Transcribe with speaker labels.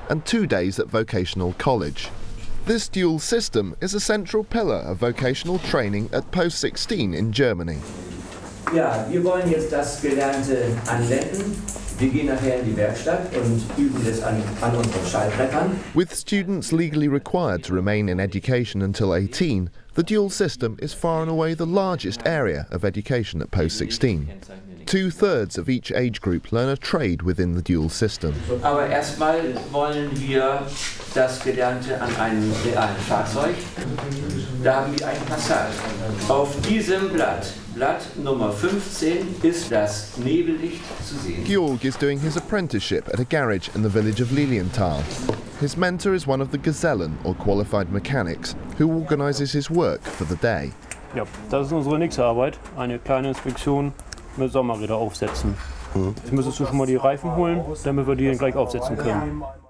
Speaker 1: and 2 days at vocational college. This dual system is a central pillar of vocational training at Post 16 in Germany.
Speaker 2: Ja, wir wollen jetzt das Gelernte anwenden. Wir gehen nachher in die Werkstatt und üben das an unseren Schallbrettern.
Speaker 1: With students legally required to remain in education until 18, the dual system is far and away the largest area of education at Post 16. 2/3 of each age group learn a trade within the dual system.
Speaker 2: Aber erstmal wollen wir das Gelernte an einem realen Fahrzeug. Da haben wir ein Passat. Auf diesem Blatt Nummer 15, ist das Nebellicht zu sehen.
Speaker 1: Georg is doing his apprenticeship at a garage in the village of Lilienthal. His mentor is one of the Gesellen, or qualified mechanics, who organises his work for the day.
Speaker 3: Ja, das ist unsere nächste Arbeit. Eine kleine Inspektion mit Sommerräder aufsetzen. Jetzt müsstest du schon mal die Reifen holen, damit wir die dann gleich aufsetzen können.